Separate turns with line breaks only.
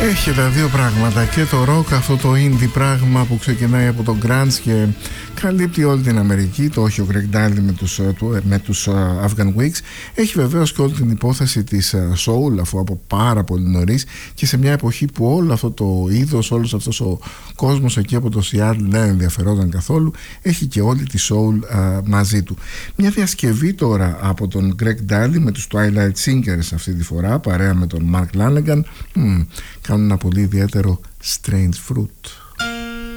Έχει τα δύο πράγματα, και το rock, αυτό το indie πράγμα που ξεκινάει από το grunge και καλύπτει όλη την Αμερική, το όχι ο Greg Dulli με τους Afghan Wigs. Έχει βεβαίως και όλη την υπόθεση της soul, αφού από πάρα πολύ νωρίς και σε μια εποχή που όλο αυτό το είδος, όλος αυτός ο κόσμος εκεί από το Seattle δεν ενδιαφερόταν καθόλου, έχει και όλη τη soul μαζί του. Μια διασκευή τώρα από τον Greg Dulli με τους Twilight Singers αυτή τη φορά, παρέα με τον Mark Lanegan, κάνουν ένα πολύ ιδιαίτερο Strange Fruit.